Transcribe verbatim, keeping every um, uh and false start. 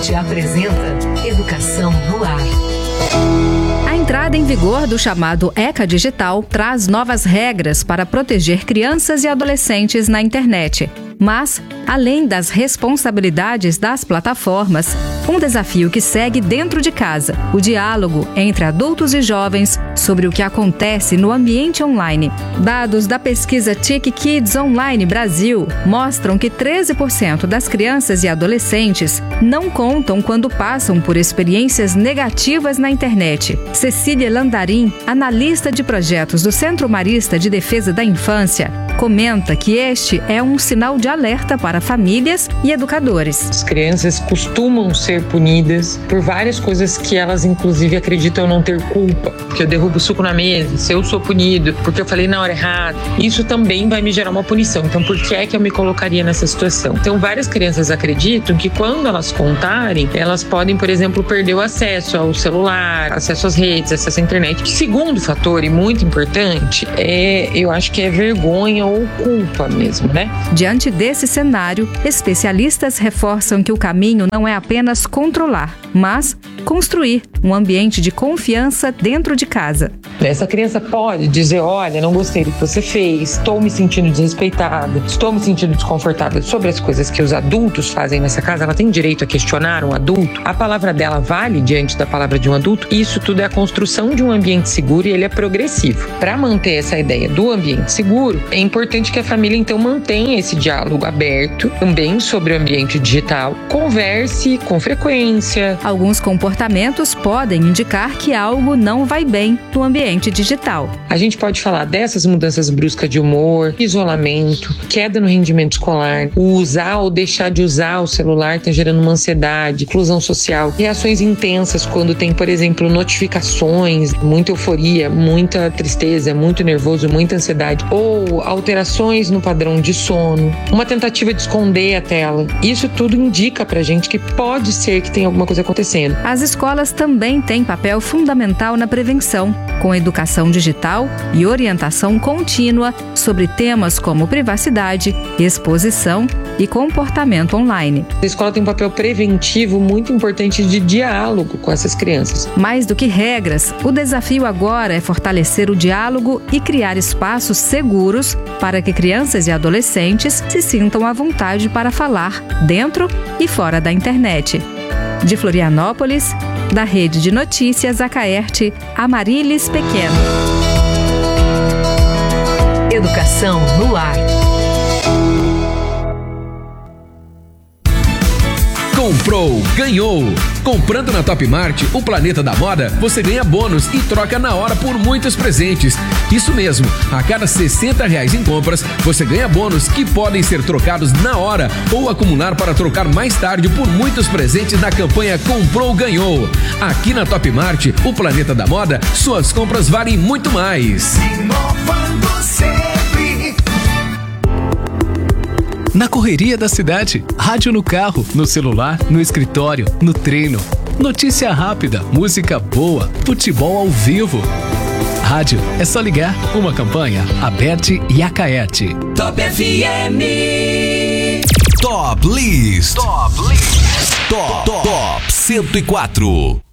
Acaerte apresenta Educação no Ar. A entrada em vigor do chamado ECA Digital traz novas regras para proteger crianças e adolescentes na internet. Mas, além das responsabilidades das plataformas, um desafio que segue dentro de casa: o diálogo entre adultos e jovens sobre o que acontece no ambiente online. Dados da pesquisa Tic Kids Online Brasil mostram que treze por cento das crianças e adolescentes não contam quando passam por experiências negativas na internet. Cecília Landarim, analista de projetos do Centro Marista de Defesa da Infância, comenta que este é um sinal de alerta para famílias e educadores. As crianças costumam ser punidas por várias coisas que elas, inclusive, acreditam não ter culpa. Porque eu derrubo o suco na mesa, se eu sou punido porque eu falei na hora errada, isso também vai me gerar uma punição. Então, por que é que eu me colocaria nessa situação? Então, várias crianças acreditam que quando elas contarem, elas podem, por exemplo, perder o acesso ao celular, acesso às redes, acesso à internet. O segundo fator, e muito importante, é, eu acho que é vergonha ou culpa mesmo, né? Diante desse cenário, especialistas reforçam que o caminho não é apenas controlar, mas construir um ambiente de confiança dentro de casa. Essa criança pode dizer: olha, não gostei do que você fez, estou me sentindo desrespeitada, estou me sentindo desconfortável sobre as coisas que os adultos fazem nessa casa. Ela tem direito a questionar um adulto. A palavra dela vale diante da palavra de um adulto. Isso tudo é a construção de um ambiente seguro e ele é progressivo. Para manter essa ideia do ambiente seguro, é importante que a família então mantenha esse diálogo aberto também sobre o ambiente digital. Converse com frequência. Alguns comportamentos podem indicar que algo não vai bem no ambiente digital. A gente pode falar dessas mudanças bruscas de humor, isolamento, queda no rendimento escolar, o usar ou deixar de usar o celular está gerando uma ansiedade, exclusão social, reações intensas quando tem, por exemplo, notificações, muita euforia, muita tristeza, muito nervoso, muita ansiedade, ou alterações no padrão de sono, uma tentativa de esconder a tela. Isso tudo indica pra gente que pode ser que tenha alguma coisa acontecendo. As escolas também têm papel fundamental na prevenção, com educação digital e orientação contínua sobre temas como privacidade, exposição e comportamento online. A escola tem um papel preventivo muito importante de diálogo com essas crianças. Mais do que regras, o desafio agora é fortalecer o diálogo e criar espaços seguros para que crianças e adolescentes se sintam à vontade para falar dentro e fora da internet. De Florianópolis, da Rede de Notícias Acaerte, Amarilis Pequeno. Educação no Ar. Comprou, ganhou! Comprando na Top Mart, o Planeta da Moda, você ganha bônus e troca na hora por muitos presentes. Isso mesmo, a cada sessenta reais em compras, você ganha bônus que podem ser trocados na hora ou acumular para trocar mais tarde por muitos presentes na campanha Comprou, ganhou! Aqui na Top Mart, o Planeta da Moda, suas compras valem muito mais. Inovando sempre. Na correria da cidade, rádio no carro, no celular, no escritório, no treino. Notícia rápida, música boa, futebol ao vivo. Rádio é só ligar. Uma campanha Aberte e Acaerte. Top F M. Top List. Top List. Top, top, top cento e quatro.